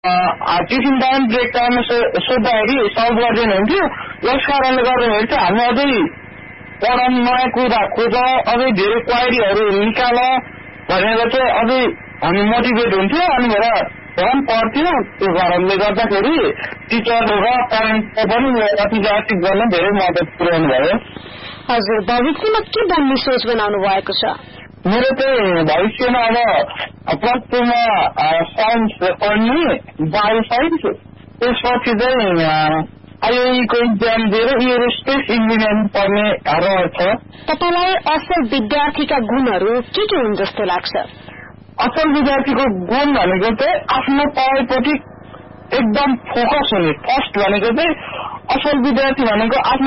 Tiffin time brake टाइममा सोद्धाखेरि solve गरिदिनु हुन्थ्यो। यस कारणले गर्दाखेरि चाहिँ हामी अझै पढाउनु नयाँ कुरा खोज, अझै धेरै क्वाइरीहरू निकाल भनेर चाहिँ अझै हामी मोटिभेट हुन्थ्यो। अनि भएर पढ्थ्यो। त्यो कारणले गर्दाखेरि टिचर र प्यारेन्ट्सले पनि एन्थुजियास्टिक गर्न धेरै मद्दत पुर्याउनु भयो। हजुर, भविष्यमा के बन्ने सोच बनाउनु भएको छ? मेरो चाहिँ भविष्यमा अब प्लस टूमा साइन्स पढ्ने, बायो साइन्स, त्यसपछि चाहिँ आइआइको इक्जाम दिएर एरोस्पेस इन्जिनियरिङ पढ्ने रहर छ। तपाईलाई असल विद्यार्थीका गुणहरू के हुन् जस्तो लाग्छ? असल विद्यार्थीको गुण भनेको चाहिँ आफ्नो पढाइपट्टि एकदम फोकस हुने। फर्स्ट भनेको चाहिँ असल विद्यार्थी भनेको आफ्नो